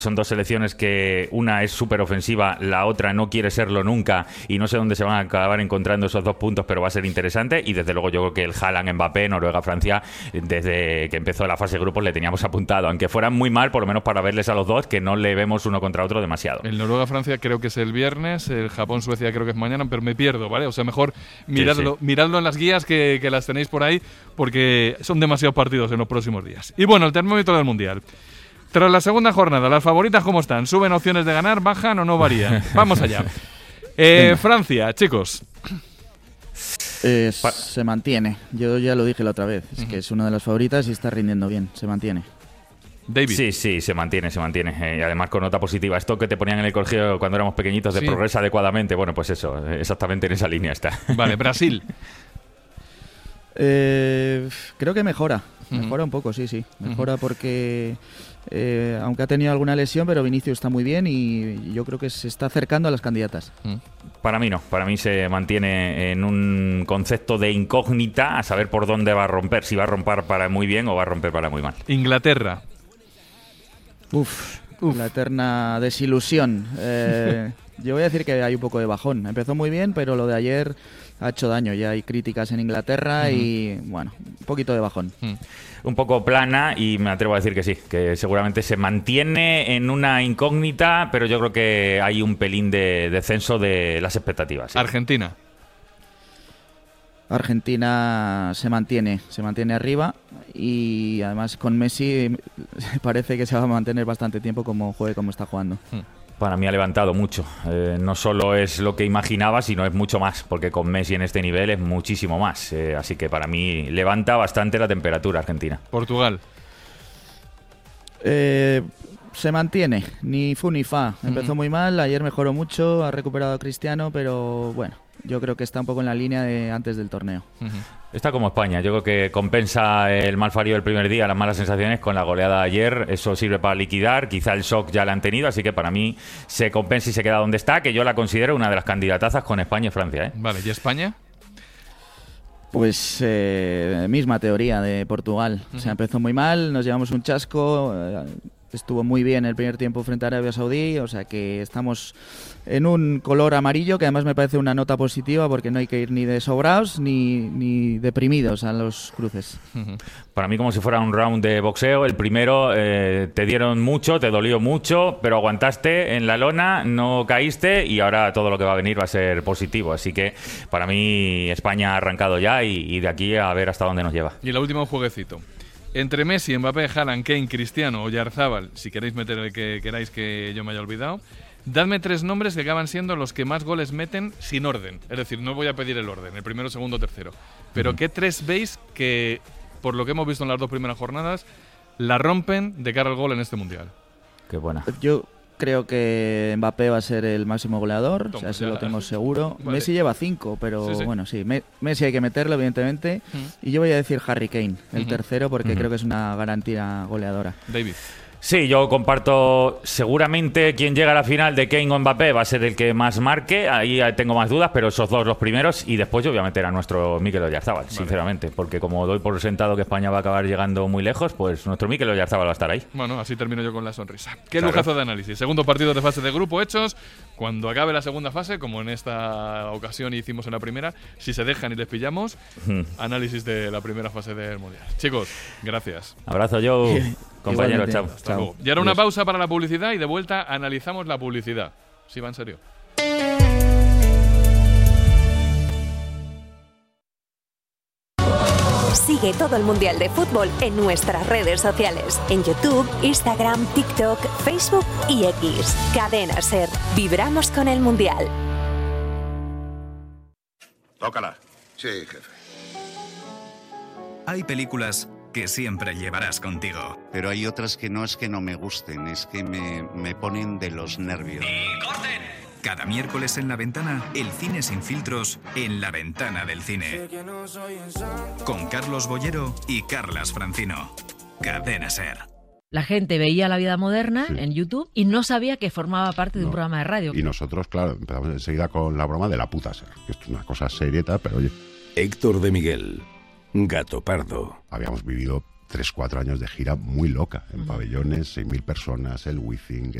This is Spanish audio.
Son dos selecciones que una es súper ofensiva, la otra no quiere serlo nunca y no sé dónde se van a acabar encontrando esos 2 puntos, pero va a ser interesante. Y desde luego yo creo que el Haaland, Mbappé, Noruega, Francia, desde que empezó la fase de grupos le teníamos apuntado, aunque fueran muy mal, por lo menos para verles a los dos, que no le vemos uno contra otro demasiado. El Noruega-Francia creo que es el viernes, el Japón-Suecia creo que es mañana, pero me pierdo, ¿vale? O sea, mejor miradlo en las guías que las tenéis por ahí, porque son demasiados partidos en los próximos días. Y bueno, el termómetro del Mundial. Tras la segunda jornada, ¿las favoritas cómo están? ¿Suben opciones de ganar, bajan o no varían? Vamos allá. Francia, chicos. Se mantiene. Yo ya lo dije la otra vez. Es que es una de las favoritas y está rindiendo bien. Se mantiene. David. Sí, se mantiene. Y además con nota positiva. Esto que te ponían en el colegio cuando éramos pequeñitos de progresa adecuadamente. Bueno, pues eso, exactamente en esa línea está. Vale, Brasil. Creo que mejora. Mejora un poco, sí. Mejora porque... aunque ha tenido alguna lesión, pero Vinicius está muy bien y yo creo que se está acercando a las candidatas. Para mí no, para mí se mantiene en un concepto de incógnita a saber por dónde va a romper, si va a romper para muy bien o va a romper para muy mal. Inglaterra. La eterna desilusión. Yo voy a decir que hay un poco de bajón. Empezó muy bien, pero lo de ayer ha hecho daño. Ya hay críticas en Inglaterra y, bueno, un poquito de bajón. Un poco plana y me atrevo a decir que sí, que seguramente se mantiene en una incógnita, pero yo creo que hay un pelín de descenso de las expectativas. ¿Sí? Argentina se mantiene arriba y además con Messi parece que se va a mantener bastante tiempo como juegue, como está jugando. Para mí ha levantado mucho. No solo es lo que imaginaba, sino es mucho más, porque con Messi en este nivel es muchísimo más. Así que para mí levanta bastante la temperatura Argentina. Portugal. Se mantiene, ni fu ni fa. Empezó muy mal, ayer mejoró mucho, ha recuperado a Cristiano, pero bueno, yo creo que está un poco en la línea de antes del torneo. Está como España, yo creo que compensa el mal farío del primer día, las malas sensaciones con la goleada de ayer, eso sirve para liquidar, quizá el shock ya lo han tenido, así que para mí se compensa y se queda donde está, que yo la considero una de las candidatazas con España y Francia. Vale, ¿y España? Pues misma teoría de Portugal, o sea, empezó muy mal, nos llevamos un chasco, estuvo muy bien el primer tiempo frente a Arabia Saudí, o sea que estamos en un color amarillo, que además me parece una nota positiva porque no hay que ir ni de sobraos ni deprimidos a los cruces. Para mí como si fuera un round de boxeo, el primero te dieron mucho, te dolió mucho, pero aguantaste en la lona, no caíste y ahora todo lo que va a venir va a ser positivo, así que para mí España ha arrancado ya y de aquí a ver hasta dónde nos lleva. Y el último jueguecito. Entre Messi, Mbappé, Haaland, Kane, Cristiano o Oyarzabal, si queréis meter el que queráis que yo me haya olvidado, dadme 3 nombres que acaban siendo los que más goles meten sin orden. Es decir, no voy a pedir el orden, el primero, segundo, tercero. Pero ¿qué 3 veis que, por lo que hemos visto en las 2 primeras jornadas, la rompen de cara al gol en este Mundial? Qué buena. Yo creo que Mbappé va a ser el máximo goleador, o sea, eso lo tengo seguro. Vale. Messi lleva 5, pero bueno, sí, Messi hay que meterlo, evidentemente. Y yo voy a decir Harry Kane, el tercero, porque creo que es una garantía goleadora. David. Sí, yo comparto. Seguramente quien llega a la final de Kane o Mbappé va a ser el que más marque. Ahí tengo más dudas, pero esos dos los primeros. Y después yo voy a meter a nuestro Mikel Oyarzabal, sinceramente. Porque como doy por sentado que España va a acabar llegando muy lejos, pues nuestro Mikel Oyarzabal va a estar ahí. Bueno, así termino yo con la sonrisa. Qué lujazo de análisis. Segundo partido de fase de grupo hechos. Cuando acabe la segunda fase, como en esta ocasión hicimos en la primera, si se dejan y les pillamos, análisis de la primera fase del Mundial. Chicos, gracias. Abrazo, Joe. Compañero, chao. Chao. Y ahora una pausa para la publicidad y de vuelta analizamos la publicidad. Sí, va en serio. Sigue todo el Mundial de Fútbol en nuestras redes sociales. En YouTube, Instagram, TikTok, Facebook y X. Cadena SER. Vibramos con el Mundial. Tócala. Sí, jefe. Hay películas que siempre llevarás contigo. Pero hay otras que no es que no me gusten, es que me ponen de los nervios. ¡Y corten! Cada miércoles en La Ventana, el cine sin filtros en La Ventana del Cine. Con Carlos Bollero y Carlas Francino. Cadena SER. La gente veía La Vida Moderna en YouTube y no sabía que formaba parte de un programa de radio. Y nosotros, claro, empezamos enseguida con la broma de la puta SER, que es una cosa serieta, pero oye... Héctor de Miguel, Gato Pardo. Habíamos vivido 3-4 años de gira muy loca, en pabellones, 6.000 personas, el Wizzing,